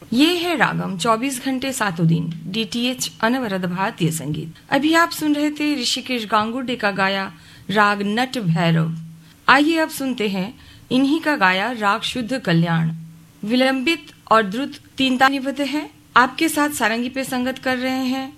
ये है रागम 24 घंटे सातों दिन डीटीएच अनवरत भारतीय संगीत। अभी आप सुन रहे थे ऋषिकेश गांगुर्डे का गाया राग नट भैरव। आइए अब सुनते हैं इन्हीं का गाया राग शुद्ध कल्याण। विलंबित और द्रुत तीन ताल निबद्ध है। आपके साथ सारंगी पे संगत कर रहे हैं